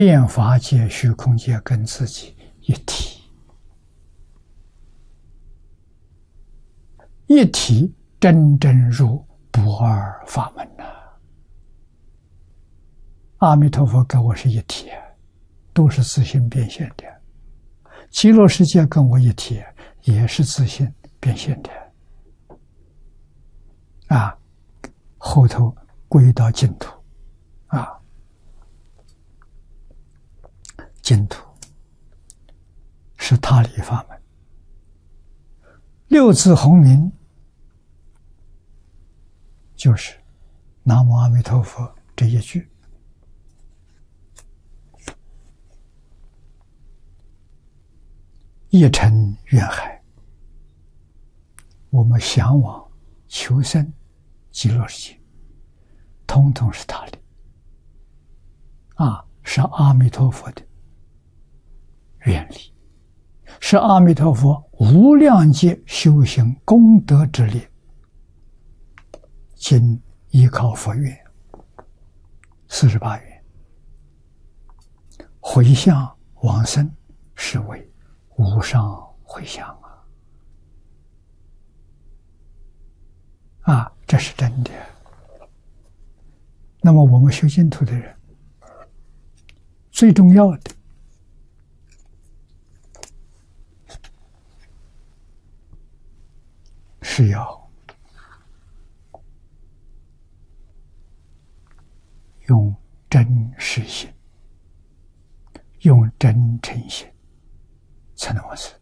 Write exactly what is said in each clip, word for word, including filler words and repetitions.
变法界、虚空界跟自己一体，一体真正入不二法门呐、啊！阿弥陀佛跟我是一体，都是自性变现的；极乐世界跟我一体，也是自性变现的。啊，后头归到净土，啊。净土是他理法门，六字洪名就是南无阿弥陀佛这一句。一尘愿海，我们向往求生极乐世界，统统是他理，啊，是阿弥陀佛的愿力，是阿弥陀佛无量劫修行功德之力，今依靠佛愿四十八愿，回向往生，是为无上回向啊！啊，这是真的。那么我们修净土的人，最重要的是要用真实心，用真诚心，才能往生，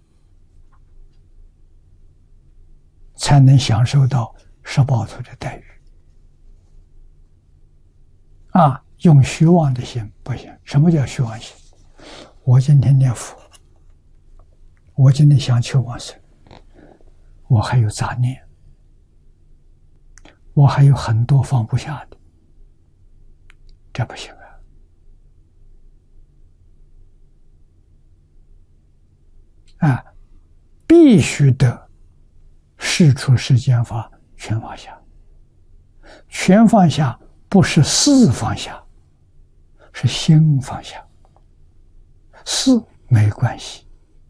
才能享受到十报土的待遇。啊，用虚妄的心不行。什么叫虚妄心？我今天念佛，我今天想求往生，我还有杂念，我还有很多放不下的，这不行啊！啊，必须得事出世间法全放下，全放下不是事放下，是心放下，事没关系。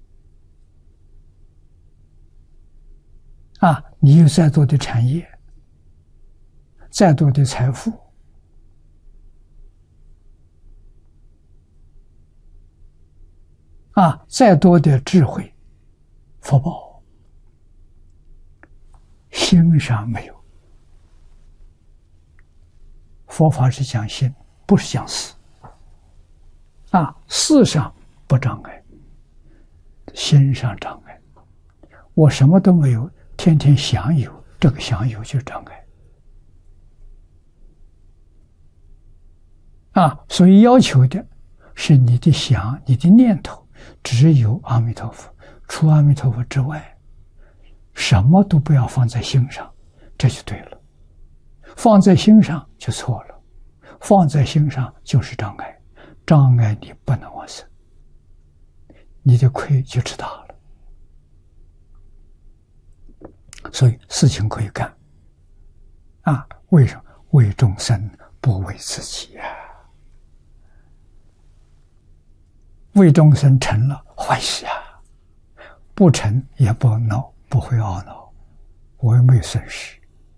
啊，你有再多的产业，再多的财富，啊，再多的智慧、福报，心上没有。佛法是讲心，不是讲事。啊，事上不障碍，心上障碍。我什么都没有，天天想有，这个想有就是障碍。啊，所以要求的是你的想，你的念头只有阿弥陀佛，除阿弥陀佛之外，什么都不要放在心上，这就对了。放在心上就错了，放在心上就是障碍，障碍你不能往生，你的亏就吃大了。所以事情可以干，啊，为什么？为众生，不为自己呀、啊。为众生成了坏事啊，不成也不恼，不会懊恼，我又没有损失。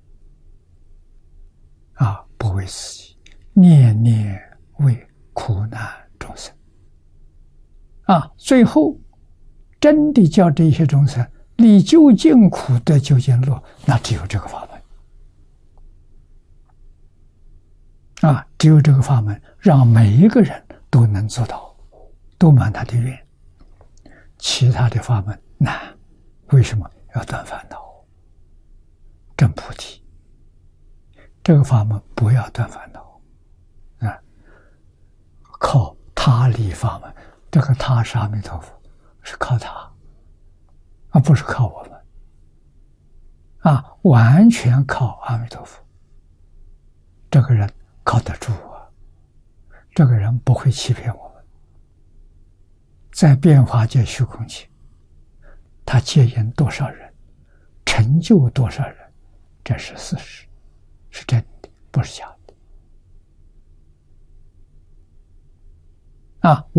啊，不为自己，念念为苦难众生。啊，最后真的叫这些众生离究竟苦得究竟乐，那只有这个法门。啊，只有这个法门，让每一个人都能做到，都满他的愿。其他的法门难，为什么？要断烦恼，证菩提。这个法门不要断烦恼，啊，靠他理法门。这个他是阿弥陀佛，是靠他，而不是靠我们，啊，完全靠阿弥陀佛。这个人靠得住啊，这个人不会欺骗我们。在变化界、虚空界，他接引多少人，成就多少人，这是事实。是真的，不是假啊。